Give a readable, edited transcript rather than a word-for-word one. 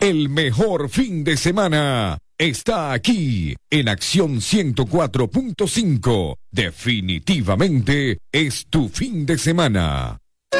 El mejor fin de semana está aquí en Acción 104.5. Definitivamente es tu fin de semana.